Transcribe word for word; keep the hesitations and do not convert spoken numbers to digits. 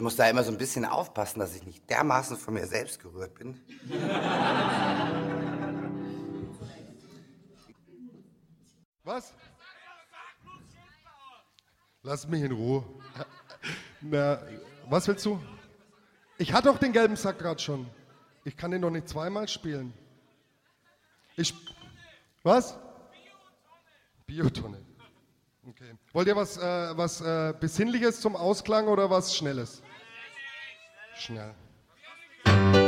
muss da immer so ein bisschen aufpassen, dass ich nicht dermaßen von mir selbst gerührt bin. Was? Lass mich in Ruhe. Na, was willst du? Ich hatte doch den gelben Sack gerade schon. Ich kann den doch nicht zweimal spielen. Ich... Was? Biotonne. Okay. Wollt ihr was, äh, was äh, Besinnliches zum Ausklang oder was Schnelles? Schnell.